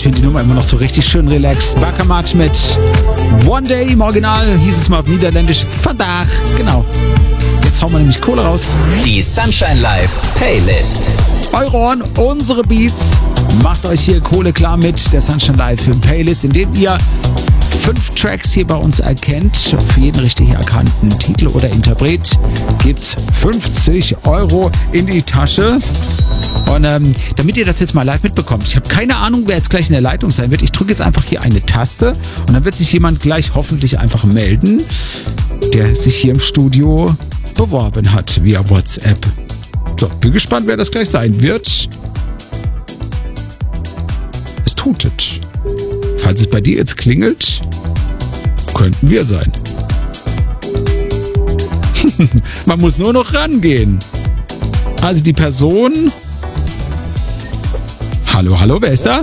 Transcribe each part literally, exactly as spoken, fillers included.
finde die Nummer immer noch so richtig schön relaxed. Bakermat mit One Day. Im Original hieß es mal auf Niederländisch Vandaag. Genau. Jetzt hauen wir nämlich Kohle raus. Die Sunshine Live Playlist. Eure Ohren, unsere Beats. Macht euch hier Kohle klar mit der Sunshine Live Playlist, in dem ihr fünf Tracks hier bei uns erkennt. Für jeden richtig erkannten Titel oder Interpret gibt's fünfzig Euro in die Tasche. Und ähm, damit ihr das jetzt mal live mitbekommt, ich habe keine Ahnung, wer jetzt gleich in der Leitung sein wird. Ich drücke jetzt einfach hier eine Taste und dann wird sich jemand gleich hoffentlich einfach melden, der sich hier im Studio beworben hat via WhatsApp. So, bin gespannt, wer das gleich sein wird. Es tutet. Falls es bei dir jetzt klingelt, könnten wir sein. Man muss nur noch rangehen. Also die Person... Hallo, hallo, wer ist da?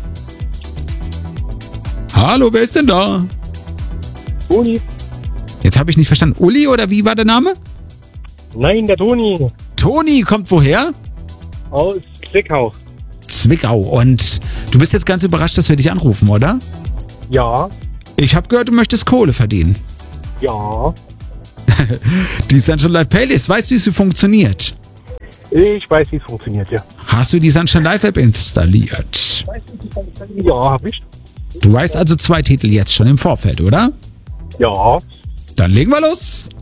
Hallo, wer ist denn da? Toni. Jetzt habe ich nicht verstanden. Uli oder wie war der Name? Nein, der Toni. Toni kommt woher? Aus Zwickau. Zwickau. Und du bist jetzt ganz überrascht, dass wir dich anrufen, oder? Ja. Ich habe gehört, du möchtest Kohle verdienen. Ja. Die Sunshine Live Playlist, weißt du, wie sie funktioniert? Ich weiß, wie es funktioniert, ja. Hast du die Sunshine Live App installiert? Ja, hab ich. Du weißt also zwei Titel jetzt schon im Vorfeld, oder? Ja. Dann legen wir los.